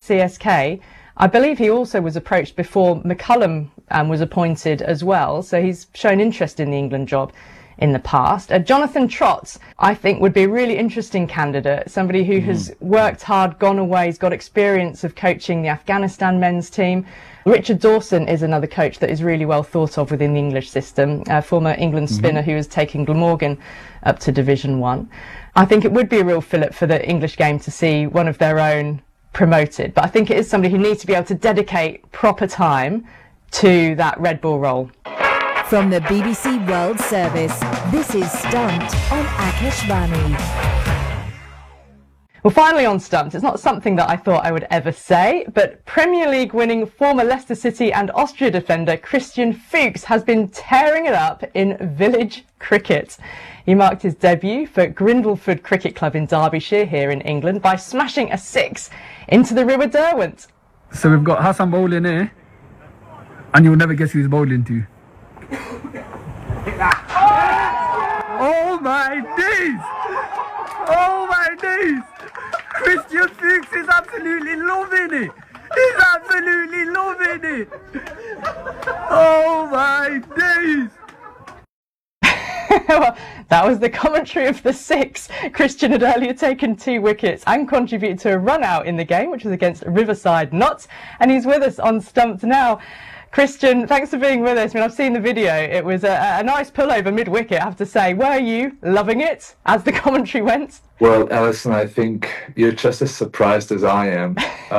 CSK. I believe he also was approached before McCullum was appointed as well, so he's shown interest in the England job in the past. Jonathan Trotz, I think, would be a really interesting candidate, somebody who has worked hard, gone away, he's got experience of coaching the Afghanistan men's team. Richard Dawson is another coach that is really well thought of within the English system, a former England spinner who has taken Glamorgan up to Division 1. I think it would be a real fillip for the English game to see one of their own promoted, but I think it is somebody who needs to be able to dedicate proper time to that red ball role. From the BBC World Service, this is Stumped on Akashvani. Well, finally on Stumped, it's not something that I thought I would ever say, but Premier League winning former Leicester City and Austria defender Christian Fuchs has been tearing it up in village cricket. He marked his debut for Grindleford Cricket Club in Derbyshire here in England by smashing a 6 into the River Derwent. So we've got Hassan bowling here, and you'll never guess who he's bowling to. Oh my days! Oh my days! Christian Fuchs is absolutely loving it! He's absolutely loving it! Oh my days! Well, that was the commentary of the 6. Christian had earlier taken 2 wickets and contributed to a run out in the game, which was against Riverside Notts, and he's with us on Stumped now. Christian, thanks for being with us. I mean, I've seen the video. It was a nice pullover mid-wicket, I have to say. Were you loving it as the commentary went? Well, Alison, I think you're just as surprised as I am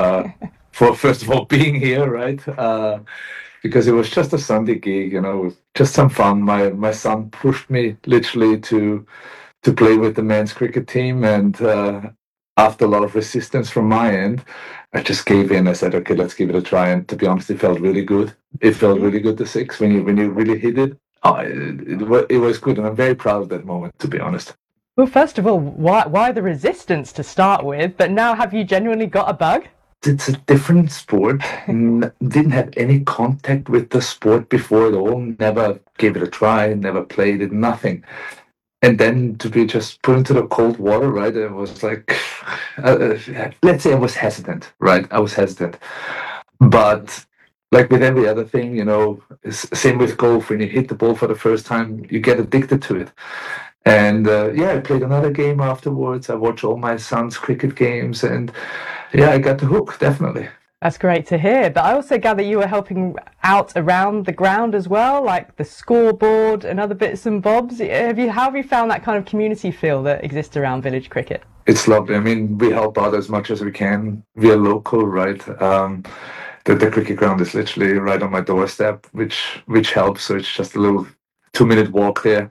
for, first of all, being here, right? Because it was just a Sunday gig, you know, just some fun. My son pushed me literally to play with the men's cricket team, and after a lot of resistance from my end, I just gave in. I said, okay, let's give it a try. And to be honest, it felt really good. It felt really good, the 6, when you really hit it. Oh, it was good, and I'm very proud of that moment, to be honest. Well, first of all, why the resistance to start with? But now, have you genuinely got a bug? It's a different sport. Didn't have any contact with the sport before at all. Never gave it a try, never played it, nothing. And then to be just put into the cold water, right? It was like, let's say I was hesitant, right? I was hesitant. But like with every other thing, you know, same with golf. When you hit the ball for the first time, you get addicted to it. And I played another game afterwards. I watched all my son's cricket games, and I got the hook, definitely. That's great to hear. But I also gather you were helping out around the ground as well, like the scoreboard and other bits and bobs. How have you found that kind of community feel that exists around village cricket? It's lovely. I mean, we help out as much as we can. We are local, right? The cricket ground is literally right on my doorstep, which helps. So it's just a little 2-minute walk there.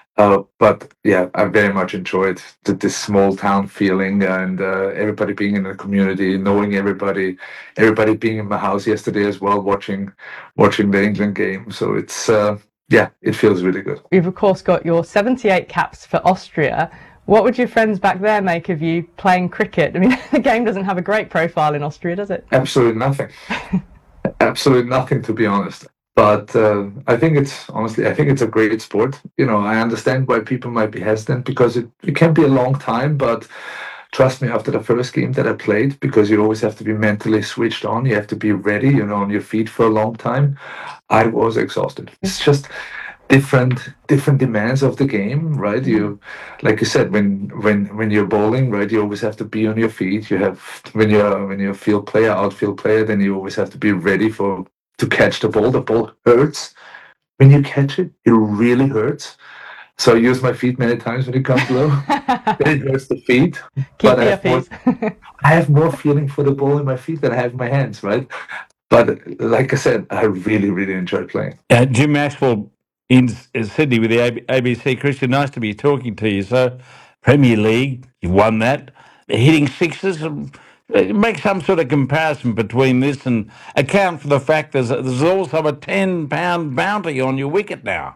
But yeah, I very much enjoyed this small town feeling, and everybody being in the community, knowing everybody being in my house yesterday as well, watching the England game. So it's it feels really good. You've of course got your 78 caps for Austria. What would your friends back there make of you playing cricket? I mean, the game doesn't have a great profile in Austria, does it? Absolutely nothing. Absolutely nothing, to be honest. But I think it's a great sport. You know, I understand why people might be hesitant, because it can be a long time. But trust me, after the first game that I played, because you always have to be mentally switched on, you have to be ready, you know, on your feet for a long time, I was exhausted. It's just different demands of the game, right? You, like you said, when you're bowling, right, you always have to be on your feet. You have when you're a field player, outfield player, then you always have to be ready to catch the ball. The ball hurts. When you catch it, it really hurts. So I use my feet many times when it comes low. Then it hurts the feet. But I have more feeling for the ball in my feet than I have in my hands, right? But like I said, I really, really enjoy playing. Jim Maxwell in Sydney with the ABC. Christian, nice to be talking to you. So, Premier League, you've won that. Hitting sixes. Make some sort of comparison between this and account for the fact there's also a £10 bounty on your wicket now.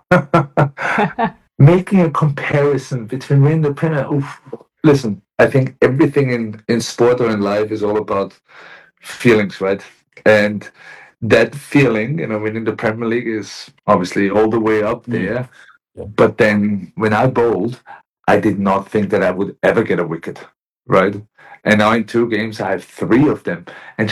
Making a comparison between winning the Premier, listen, I think everything in sport or in life is all about feelings, right? And that feeling, you know, winning the Premier League is obviously all the way up there. Yeah. But then when I bowled, I did not think that I would ever get a wicket, right? And now in 2 games, I have 3 of them. And